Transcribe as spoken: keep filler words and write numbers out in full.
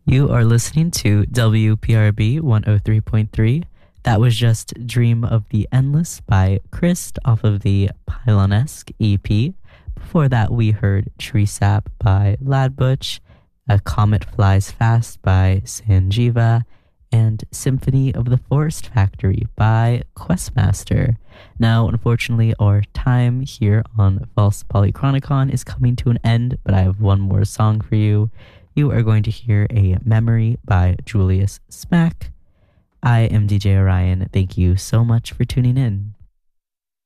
You are listening to W P R B one oh three point three. That was just Dream of the Endless by Christ off of the Pylon-esque E P. Before that, we heard Tree Sap by Ladbutch, A Comet Flies Fast by Sanjeeva, and Symphony of the Forest Factory by Questmaster. Now, unfortunately, our time here on False Polychronicon is coming to an end, but I have one more song for you. You are going to hear A Memory by Julius Smack. I am D J Orion. Thank you so much for tuning in.